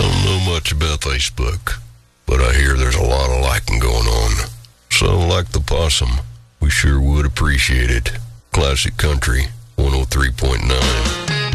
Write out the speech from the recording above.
don't know much about Facebook, but I hear there's a lot of liking going on. So, like the possum, we sure would appreciate it. Classic Country 103.9.